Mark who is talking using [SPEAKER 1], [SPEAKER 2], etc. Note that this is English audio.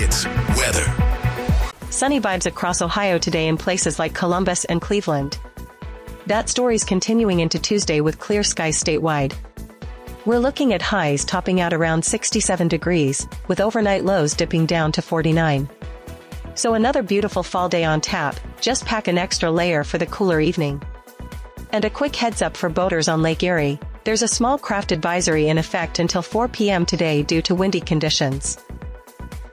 [SPEAKER 1] Tides weather.
[SPEAKER 2] Sunny vibes across Ohio today in places like Columbus and Cleveland. That story's continuing into Tuesday with clear skies statewide. We're looking at highs topping out around 67 degrees, with overnight lows dipping down to 49. So another beautiful fall day on tap, just pack an extra layer for the cooler evening. And a quick heads up for boaters on Lake Erie, there's a small craft advisory in effect until 4 p.m. today due to windy conditions.